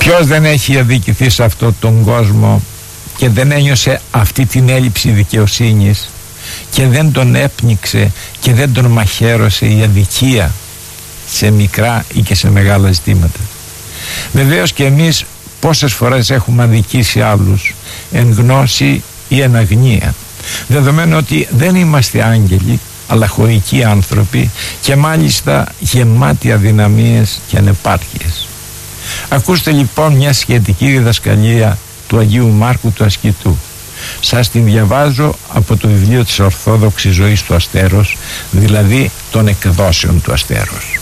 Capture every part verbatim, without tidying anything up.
Ποιος δεν έχει αδικηθεί σε αυτόν τον κόσμο και δεν ένιωσε αυτή την έλλειψη δικαιοσύνης και δεν τον έπνιξε και δεν τον μαχαίρωσε η αδικία σε μικρά ή και σε μεγάλα ζητήματα? Βεβαίως και εμείς πόσες φορές έχουμε αδικήσει άλλους εν γνώση ή εν αγνία, δεδομένου ότι δεν είμαστε άγγελοι αλλά χωικοί άνθρωποι και μάλιστα γεμάτοι αδυναμίες και ανεπάρκειες. Ακούστε λοιπόν μια σχετική διδασκαλία του Αγίου Μάρκου του Ασκητού. Σας την διαβάζω από το βιβλίο της Ορθόδοξης Ζωής του Αστέρος, δηλαδή των εκδόσεων του Αστέρος.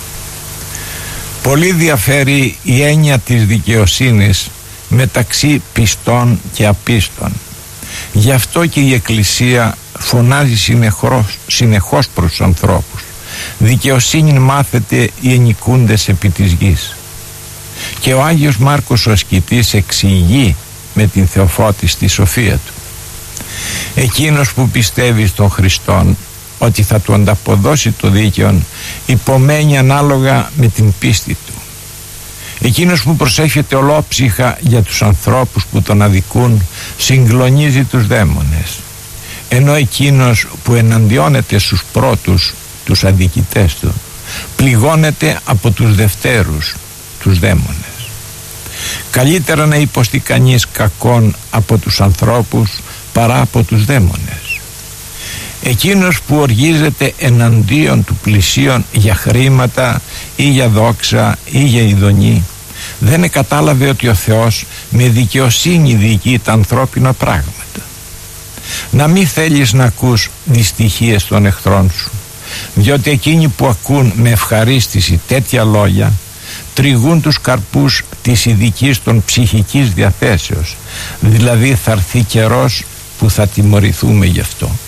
Πολύ διαφέρει η έννοια της δικαιοσύνης μεταξύ πιστών και απίστων. Γι' αυτό και η Εκκλησία φωνάζει συνεχώς, συνεχώς προς τους ανθρώπους: δικαιοσύνη μάθετε οι ενοικούντες επί της γης. Και ο Άγιος Μάρκος ο Ασκητής εξηγεί με την Θεοφώτιστη σοφία του: εκείνος που πιστεύει στον Χριστόν ότι θα του ανταποδώσει το δίκαιον υπομένει ανάλογα με την πίστη του. Εκείνος που προσεύχεται ολόψυχα για τους ανθρώπους που τον αδικούν συγκλονίζει τους δαίμονες, ενώ εκείνος που εναντιώνεται στους πρώτους, τους αδικητές του, πληγώνεται από τους δευτέρους, τους δαίμονες. Καλύτερα να υποστεί κανείς κακόν από τους ανθρώπους παρά από τους δαίμονες. Εκείνος που οργίζεται εναντίον του πλησίον για χρήματα ή για δόξα ή για ειδονή δεν κατάλαβε ότι ο Θεός με δικαιοσύνη διοικεί τα ανθρώπινα πράγματα. Να μην θέλεις να ακούς δυστυχίες των εχθρών σου, διότι εκείνοι που ακούν με ευχαρίστηση τέτοια λόγια τριγούν τους καρπούς της ειδικής των ψυχικής διαθέσεως, δηλαδή θα έρθει καιρός που θα τιμωρηθούμε γι' αυτό.